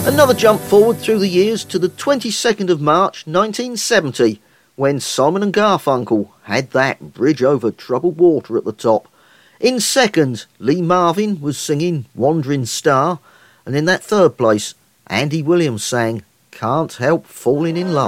Another jump forward through the years to the 22nd of March 1970, when Simon and Garfunkel had that Bridge Over Troubled Water at the top. In second, Lee Marvin was singing Wandering Star, and in that third place, Andy Williams sang Can't Help Falling in Love.